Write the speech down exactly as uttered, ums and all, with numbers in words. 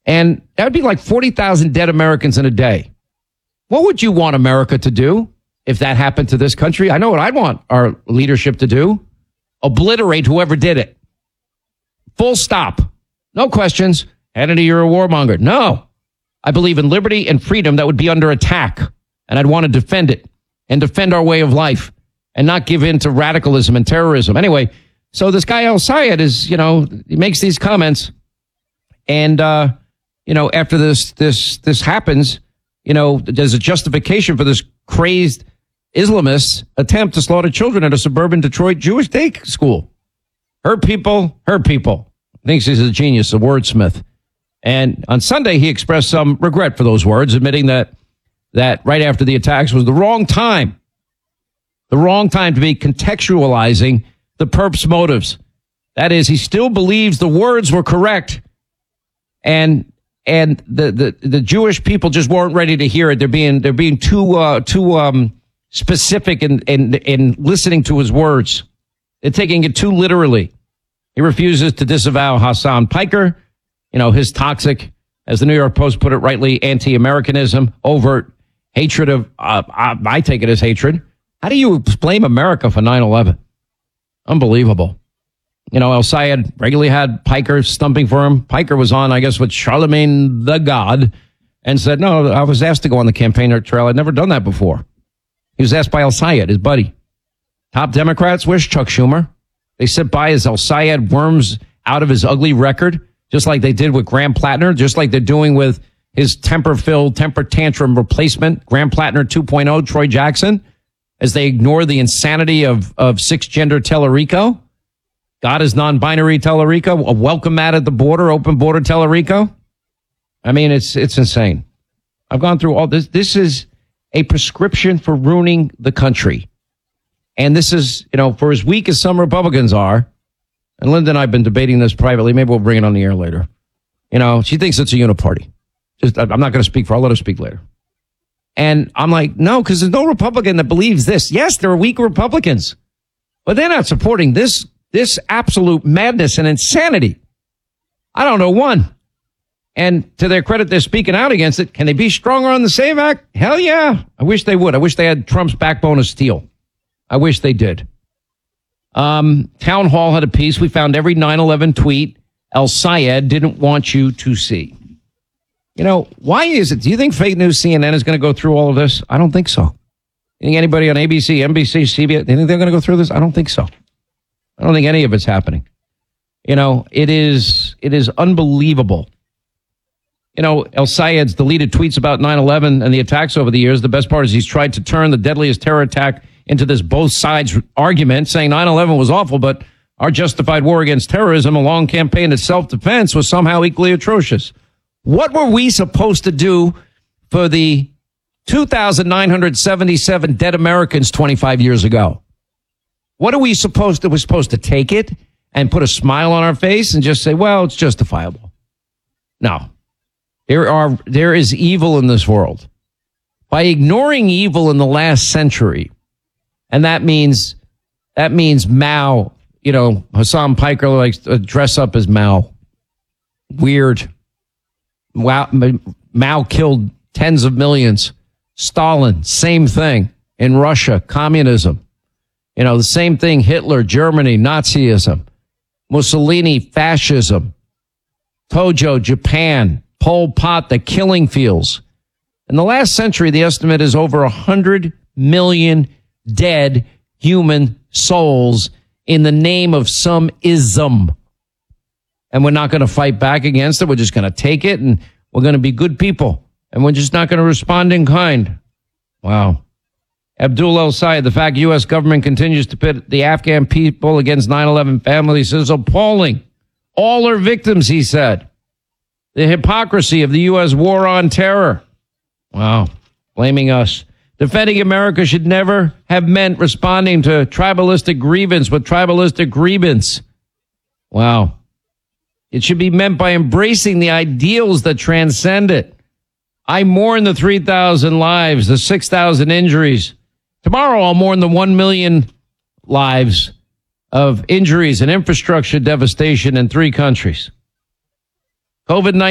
And that would be like forty thousand dead Americans in a day. What would you want America to do if that happened to this country? I know what I'd want our leadership to do. Obliterate whoever did it. Full stop. No questions. Hannity, you're a warmonger. No. I believe in liberty and freedom that would be under attack. And I'd want to defend it and defend our way of life and not give in to radicalism and terrorism. Anyway, so this guy El-Sayed is, you know, he makes these comments. And, uh, you know, after this, this, this happens, you know, there's a justification for this crazed Islamist attempt to slaughter children at a suburban Detroit Jewish day school. Her people, her people. Thinks he's a genius, a wordsmith. And on Sunday, he expressed some regret for those words, admitting that that right after the attacks was the wrong time, the wrong time to be contextualizing the perp's motives. That is, he still believes the words were correct, and and the the, the Jewish people just weren't ready to hear it. They're being they're being too uh, too um, specific in, in in listening to his words. They're taking it too literally. He refuses to disavow Hassan Piker, you know, his toxic, as the New York Post put it rightly, anti-Americanism, overt hatred of, uh, I take it as hatred. How do you blame America for nine eleven? Unbelievable. You know, El-Sayed regularly had Piker stumping for him. Piker was on, I guess, with Charlemagne the God and said, no, I was asked to go on the campaign trail. I'd never done that before. He was asked by El-Sayed, his buddy. Top Democrats, where's Chuck Schumer? They sit by as El-Sayed worms out of his ugly record, just like they did with Graham Plattner, just like they're doing with his temper-filled, temper tantrum replacement, Graham Plattner two point oh, Troy Jackson, as they ignore the insanity of, of six-gender Tellerico. God is non-binary Tellerico, a welcome mat at the border, open border Tellerico. I mean, it's it's insane. I've gone through all this. This is a prescription for ruining the country. And this is, you know, for as weak as some Republicans are, and Linda and I have been debating this privately. Maybe we'll bring it on the air later. You know, she thinks it's a uniparty. Just, I'm not going to speak for her. I'll let her speak later. And I'm like, no, because there's no Republican that believes this. Yes, there are weak Republicans, but they're not supporting this, this absolute madness and insanity. I don't know one. And to their credit, they're speaking out against it. Can they be stronger on the SAVE Act? Hell yeah. I wish they would. I wish they had Trump's backbone of steel. I wish they did. Um, Town Hall had a piece. We found every nine eleven tweet El-Sayed didn't want you to see. You know, why is it? Do you think fake news C N N is going to go through all of this? I don't think so. You think anybody on A B C, N B C, C B S, do you think they're going to go through this? I don't think so. I don't think any of it's happening. You know, it is, it is unbelievable. You know, El-Sayed's deleted tweets about nine eleven and the attacks over the years. The best part is he's tried to turn the deadliest terror attack into this both sides argument, saying nine eleven was awful, but our justified war against terrorism, a long campaign of self-defense, was somehow equally atrocious. What were we supposed to do for the two thousand nine hundred seventy-seven dead Americans twenty-five years ago? What are we supposed to, we're supposed to take it and put a smile on our face and just say, well, it's justifiable? No. There are, there is evil in this world. By ignoring evil in the last century, and that means, that means Mao, you know, Hassan Piker likes to dress up as Mao. Weird. Wow. Mao killed tens of millions. Stalin, same thing. In Russia, communism. You know, the same thing, Hitler, Germany, Nazism. Mussolini, fascism. Tojo, Japan. Pol Pot, the killing fields. In the last century, the estimate is over one hundred million dead human souls in the name of some ism. And we're not going to fight back against it. We're just going to take it, and we're going to be good people. And we're just not going to respond in kind. Wow. Abdul El-Sayed, the fact U S government continues to pit the Afghan people against nine eleven families is appalling. All are victims, he said. The hypocrisy of the U S war on terror. Wow. Blaming us. Defending America should never have meant responding to tribalistic grievance with tribalistic grievance. Wow. It should be meant by embracing the ideals that transcend it. I mourn the three thousand lives, the six thousand injuries. Tomorrow I'll mourn the one million lives of injuries and infrastructure devastation in three countries. COVID nineteen